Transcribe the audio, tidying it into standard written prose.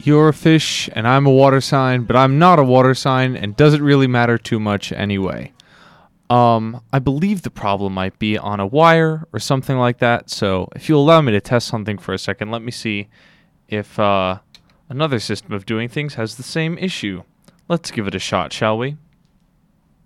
you're a fish and I'm a water sign, but I'm not a water sign and doesn't really matter too much anyway. I believe the problem might be on a wire or something like that, so if you'll allow me to test something for a second, let me see if another system of doing things has the same issue. Let's give it a shot, shall we?